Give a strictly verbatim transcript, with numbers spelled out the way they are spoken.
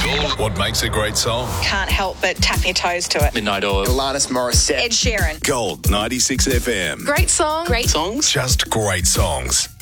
What makes a great song? Can't help but tap your toes to it. Midnight Oil. Alanis Morissette. Ed Sheeran. Gold ninety-six F M. Great song. Great songs. Just great songs.